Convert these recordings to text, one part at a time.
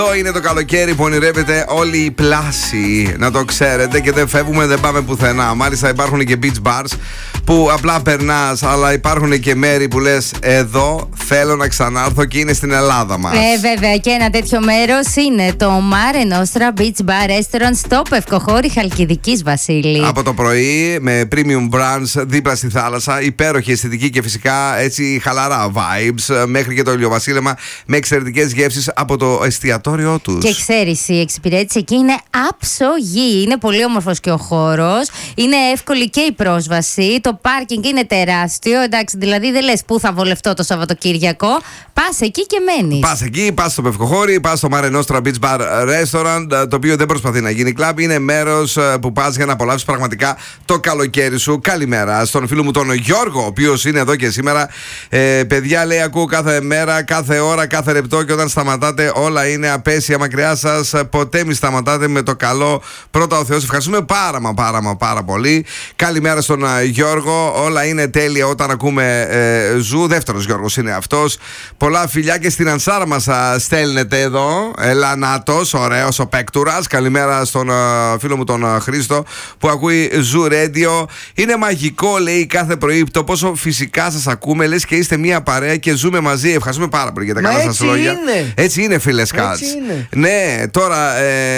Αυτό είναι το καλοκαίρι που ονειρεύεται όλη η πλάση. Να το ξέρετε, και δεν φεύγουμε, δεν πάμε πουθενά. Μάλιστα υπάρχουν και beach bars που απλά περνάς, αλλά υπάρχουν και μέρη που λες εδώ θέλω να ξανάρθω και είναι στην Ελλάδα μας. Βέβαια, και ένα τέτοιο μέρος είναι το Mare Nostra Beach Bar Restaurant στο Πευκοχώρι Χαλκιδικής, Βασίλη. Από το πρωί με premium brunch δίπλα στη θάλασσα, υπέροχη αισθητική και φυσικά έτσι χαλαρά vibes, μέχρι και το ηλιοβασίλεμα με εξαιρετικές γεύσεις από το εστιατόριό τους. Και ξέρεις, η εξυπηρέτηση εκεί είναι άψογη. Είναι πολύ όμορφος και ο χώρος. Είναι εύκολη και η πρόσβαση. Το πάρκινγκ είναι τεράστιο. Εντάξει, δηλαδή δεν λες πού θα βολευτώ το Σαββατοκύριακο. Πας εκεί και μένεις. Πας εκεί, πας στο Πευκοχώρι, πας στο Mare Nostra Beach Bar Restaurant, το οποίο δεν προσπαθεί να γίνει κλαμπ. Είναι μέρος που πας για να απολαύσεις πραγματικά το καλοκαίρι σου. Καλημέρα στον φίλο μου τον Γιώργο, ο οποίος είναι εδώ και σήμερα. Παιδιά, λέει, ακούω κάθε μέρα, κάθε ώρα, κάθε λεπτό, και όταν σταματάτε όλα είναι απέσια μακριά σας. Ποτέ μη σταματάτε, με το καλό πρώτα ο Θεός. Ευχαριστούμε πάρα πολύ. Καλημέρα στον Γιώργο. Όλα είναι τέλεια όταν ακούμε Ζου. Δεύτερος Γιώργος είναι αυτός. Πολλά φιλιά και στην Ανσάρα μας στέλνετε εδώ. Ελανάτος, ωραίος ο Πέκτουρας. Καλημέρα στον φίλο μου τον Χρήστο που ακούει Ζου Radio. Είναι μαγικό, λέει, κάθε πρωί το πόσο φυσικά σας ακούμε. Λες και είστε μια παρέα και ζούμε μαζί. Ευχαριστούμε πάρα πολύ για τα καλά σας λόγια. Έτσι είναι, φίλε Σκάτς. Ναι, τώρα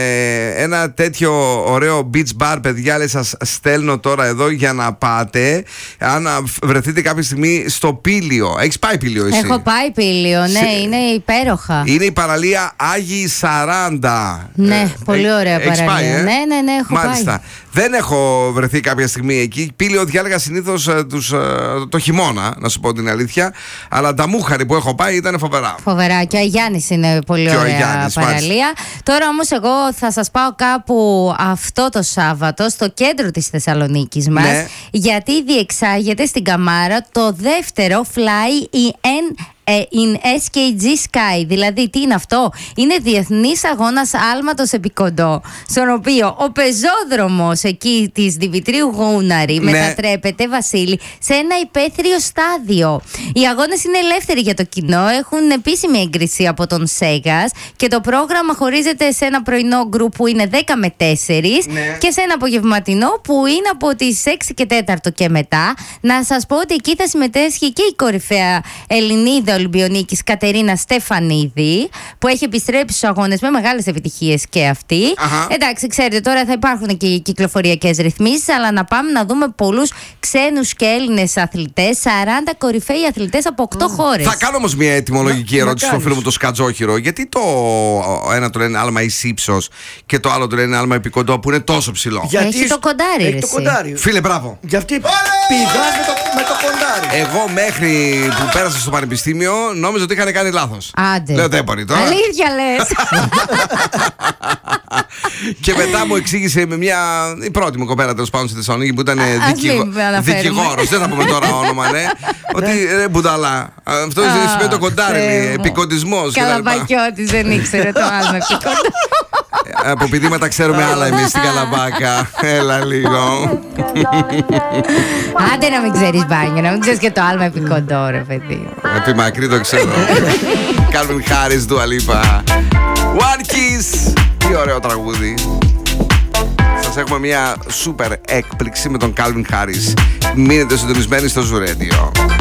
ένα τέτοιο ωραίο beach bar, παιδιά, λέει, σας στέλνω τώρα εδώ για να πάτε. Αν βρεθείτε κάποια στιγμή στο Πήλιο. Έχεις πάει Πήλιο εσύ? Έχω πάει Πήλιο, ναι, είναι υπέροχα. Είναι η παραλία Άγιοι 40. Ναι, πολύ ωραία παραλία. Πάει, Ναι, έχω Μάλιστα. πάει. Δεν έχω βρεθεί κάποια στιγμή εκεί. Πήλιο διάλεγα συνήθως το χειμώνα, να σου πω την αλήθεια. Αλλά τα μούχαρη που έχω πάει ήταν φοβερά. Φοβερά. Και ο Αγιάννης είναι πολύ ωραία παραλία. Τώρα όμως εγώ θα σας πάω κάπου αυτό το Σάββατο στο κέντρο της Θεσσαλονίκης μας. Ναι. Γιατί διεξάγεται στην Καμάρα το δεύτερο Fly in SKG Sky. Δηλαδή, τι είναι αυτό? Είναι διεθνής αγώνας άλματος επί κοντό, στον οποίο ο πεζόδρομος εκεί της Δημητρίου Γούναρη μετατρέπεται, Βασίλη, σε ένα υπαίθριο στάδιο. Οι αγώνες είναι ελεύθεροι για το κοινό, έχουν επίσημη έγκριση από τον Σέγας και το πρόγραμμα χωρίζεται σε ένα πρωινό γκρουπ που είναι 10 με 4 και σε ένα απογευματινό που είναι από τις 6 και 4 και μετά. Να σας πω ότι εκεί θα συμμετέσχει και η κορυφαία Ελληνίδα Ολυμπιονίκης Κατερίνα Στεφανίδη, που έχει επιστρέψει στους αγώνες με μεγάλες επιτυχίες και αυτή. Εντάξει, ξέρετε, τώρα θα υπάρχουν και οι κυκλοφοριακές ρυθμίσεις, αλλά να πάμε να δούμε πολλούς ξένους και Έλληνες αθλητές, 40 κορυφαίοι αθλητές από 8 χώρες. Θα κάνω όμως μια ετυμολογική ερώτηση στον φίλο μου το Σκατζόχυρο. Γιατί το ένα του λένε άλμα εις ύψος και το άλλο του λένε άλμα επί κοντό, που είναι τόσο ψηλό? Γιατί έχει το κοντάρι. Έχει το κοντάρι. Φίλε, μπράβο. Γιατί πηδάς με το κοντάρι. Εγώ μέχρι που πέρασα στο πανεπιστήμιο νόμιζα ότι είχαν κάνει λάθος. Άντε. Λέω δεν μπορεί τώρα. Αλήθεια λες? Και μετά μου εξήγησε με η πρώτη μου κοπέλα, τέλος πάντων, στη Θεσσαλονίκη, που ήταν δικηγόρος. Δεν θα πούμε τώρα όνομα, ναι. Ότι ρε μπουνταλά, αυτό σημαίνει το κοντάρι, επικοντισμός. Καλαμπακιώτης, δεν ήξερε το άλλο επικοντό. Από πηδήματα ξέρουμε άλλα εμείς στην Καλαμπάκα. Έλα λίγο. Άντε να μην ξέρεις μπάνιο, να μην ξέρεις και το άλμα επί κοντό, ρε παιδί. Επί μακρύ το ξέρω. Calvin Harris, Dua Lipa, One Kiss. Τι ωραίο τραγούδι. Σας έχουμε μια σούπερ έκπληξη με τον Calvin Harris. Μείνετε συντονισμένοι στο Zoo Radio.